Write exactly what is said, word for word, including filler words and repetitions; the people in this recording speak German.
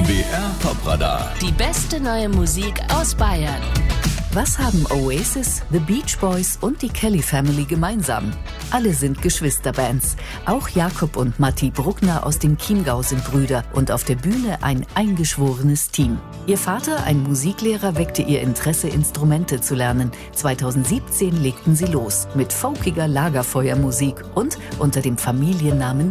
B R Popradar. Die beste neue Musik aus Bayern. Was haben Oasis, The Beach Boys und die Kelly Family gemeinsam? Alle sind Geschwisterbands. Auch Jakob und Matti Bruckner aus dem Chiemgau sind Brüder und auf der Bühne ein eingeschworenes Team. Ihr Vater, ein Musiklehrer, weckte ihr Interesse, Instrumente zu lernen. zweitausendsiebzehn legten sie los mit folkiger Lagerfeuermusik und unter dem Familiennamen